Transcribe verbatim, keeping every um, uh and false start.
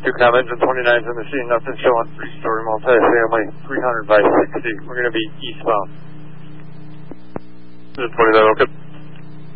two com, engine twenty-nine's in the scene, nothing showing, three-story multi-family, three hundred by sixty. We're going to be eastbound. twenty-nine, okay.